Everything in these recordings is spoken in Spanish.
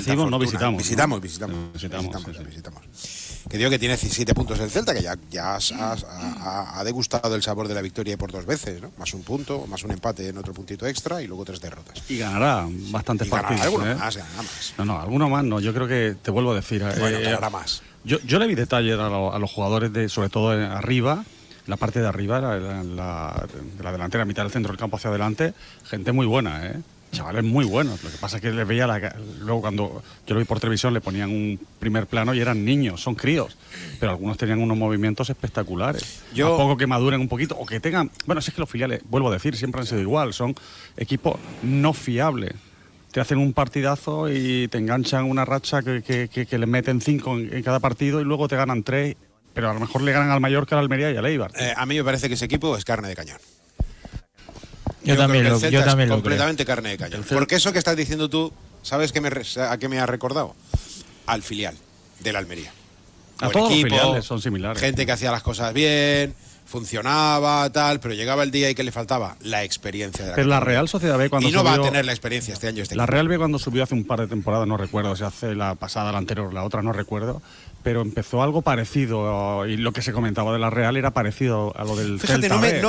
decimos, no visitamos. Visitamos. Que digo que tiene 17 puntos el Celta, que ya ha degustado el sabor de la victoria por 2 veces, ¿no? Más un punto, más un empate en otro puntito extra y luego 3 derrotas. Y ganará bastantes partidos. Ganará más. No, alguno más no. Yo creo que, te vuelvo a decir... Bueno, ganará más. Yo le vi detalles a los jugadores, sobre todo arriba, la parte de arriba, de la delantera, mitad del centro del campo hacia adelante, gente muy buena, chavales muy buenos. Lo que pasa es que les veía luego cuando yo lo vi por televisión le ponían un primer plano y eran niños, son críos, pero algunos tenían unos movimientos espectaculares. A poco que maduren un poquito o que tengan, bueno, si es que los filiales, vuelvo a decir, siempre han sido igual, son equipos no fiables. Te hacen un partidazo y te enganchan una racha que le meten 5 en cada partido y luego te ganan 3, pero a lo mejor le ganan al Mallorca, al Almería y al Eibar. A mí me parece que ese equipo es carne de cañón. Yo también lo creo. Completamente carne de cañón. Porque eso que estás diciendo tú, ¿sabes a qué me ha recordado? Al filial de la Almería. A todos los filiales son similares. Gente que hacía las cosas bien, funcionaba, tal, pero llegaba el día y que le faltaba la experiencia de la Pero la Real Sociedad B cuando subió, va a tener la experiencia este año. La Real B cuando subió hace un par de temporadas, no recuerdo si hace la pasada, la anterior, la otra, no recuerdo, pero empezó algo parecido y lo que se comentaba de la Real era parecido a lo del Fíjate, Celta B.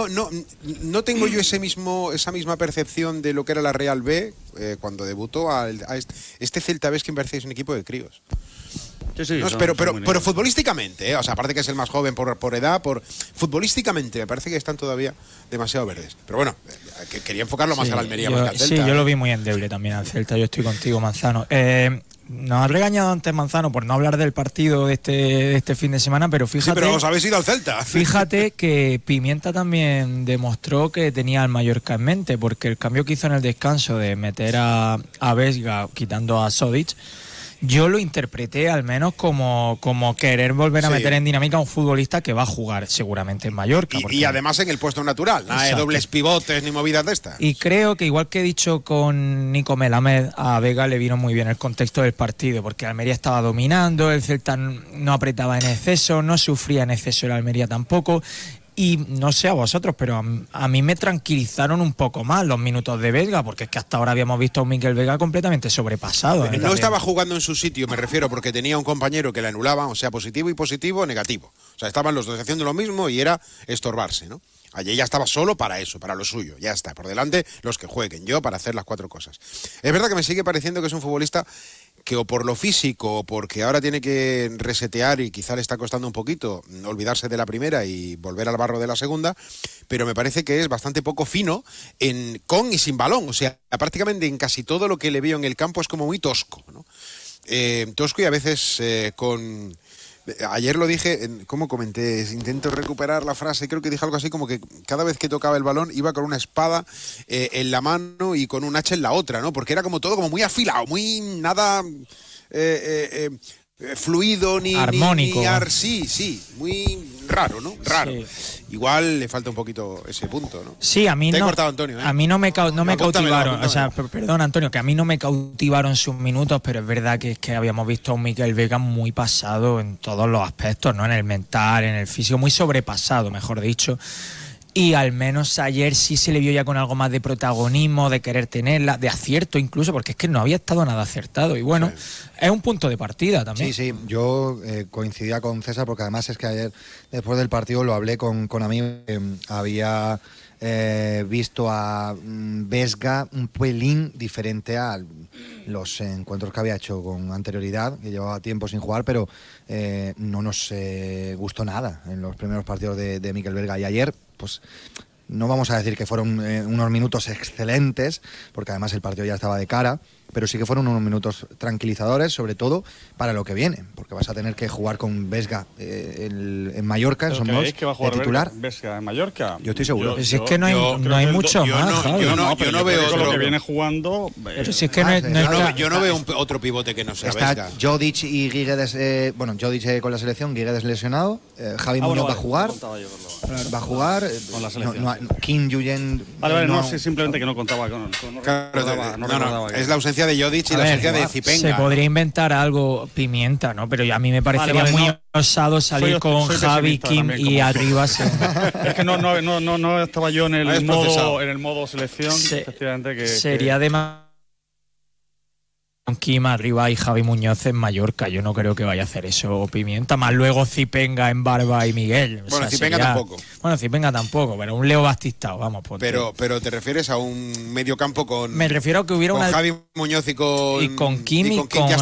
No tengo yo esa misma percepción de lo que era la Real B cuando debutó este Celta B, es que me parece que es un equipo de críos. Sí, pero futbolísticamente, o sea, aparte que es el más joven por edad, futbolísticamente me parece que están todavía demasiado verdes. Pero bueno, quería enfocarlo más a la Almería más que al Celta. Sí, yo lo vi muy endeble también al Celta, yo estoy contigo, Manzano. Nos ha regañado antes Manzano por no hablar del partido de este fin de semana, pero fíjate... Sí, pero os habéis ido al Celta. Fíjate que Pimienta también demostró que tenía al Mallorca en mente, porque el cambio que hizo en el descanso de meter a Vesga quitando a Sodic, yo lo interpreté al menos como querer volver a meter en dinámica a un futbolista que va a jugar seguramente en Mallorca. Y además en el puesto natural, nada de dobles pivotes ni movidas de estas. Y creo que igual que he dicho con Nico Melamed, a Vega le vino muy bien el contexto del partido, porque Almería estaba dominando, el Celta no apretaba en exceso, no sufría en exceso el Almería tampoco. Y no sé a vosotros, pero a mí me tranquilizaron un poco más los minutos de Vesga, porque es que hasta ahora habíamos visto a un Mikel Vega completamente sobrepasado. No estaba jugando en su sitio, me refiero, porque tenía un compañero que le anulaba, o sea, positivo y positivo, negativo. O sea, estaban los dos haciendo lo mismo y era estorbarse, ¿no? Allí ya estaba solo para eso, para lo suyo. Ya está, por delante los que jueguen, yo para hacer las 4 cosas. Es verdad que me sigue pareciendo que es un futbolista que o por lo físico o porque ahora tiene que resetear y quizá le está costando un poquito olvidarse de la primera y volver al barro de la segunda, pero me parece que es bastante poco fino con y sin balón. O sea, prácticamente en casi todo lo que le veo en el campo es como muy tosco, ¿no? Tosco y a veces con... Ayer lo dije, ¿cómo comenté? Intento recuperar la frase, creo que dije algo así como que cada vez que tocaba el balón iba con una espada en la mano y con un hacha en la otra, ¿no? Porque era como todo como muy afilado, muy nada fluido ni armónico. Sí, muy raro, ¿no? Raro. Sí. Igual le falta un poquito ese punto, ¿no? Sí, a mí Te no. he cortado, Antonio, ¿eh? A mí no me cautivaron. O sea, perdón, Antonio, que a mí no me cautivaron sus minutos, pero es verdad que es que habíamos visto a un Mikel Vega muy pasado en todos los aspectos, ¿no? En el mental, en el físico, muy sobrepasado, mejor dicho. Y al menos ayer sí se le vio ya con algo más de protagonismo, de querer tenerla, de acierto incluso, porque es que no había estado nada acertado. Y bueno, es un punto de partida también. Sí, yo coincidía con César, porque además es que ayer, después del partido, lo hablé con amigos que había visto a Vesga un pelín diferente a los encuentros que había hecho con anterioridad, que llevaba tiempo sin jugar, pero no nos gustó nada en los primeros partidos de Mikel Vesga. Y ayer, pues no vamos a decir que fueron unos minutos excelentes, porque además el partido ya estaba de cara, pero sí que fueron unos minutos tranquilizadores, sobre todo para lo que viene, porque vas a tener que jugar con Vesga en Mallorca, en Somos, que va a jugar de titular. Vesga en Mallorca. Yo estoy seguro. Si es que no hay mucho más. Yo no veo otro que viene jugando. Pero si es que yo no veo otro pivote que no sea está Vesga. Jodic y Guiguedes, Jodic con la selección, Guiguedes lesionado, Javi Muñoz va a jugar. Va a jugar con la selección. Kim Yuyen. Vale, no, simplemente que no contaba con. No, es la ausencia de Jodic y la ausencia de Zipenga. Se podría inventar algo Pimienta, ¿no? Pero a mí me parecería muy osado salir con Javi, Kim y arriba. Es que no estaba yo en el modo selección. Efectivamente que sería de más. Kim arriba y Javi Muñoz en Mallorca. Yo no creo que vaya a hacer eso Pimienta. Más luego Zipenga en Barba y Miguel. Bueno, Zipenga tampoco. Bueno, Zipenga tampoco, pero un Leo Bastistao, vamos. Pero te refieres a un medio campo con... Me refiero a que hubiera con Javi Muñoz y con Kim y con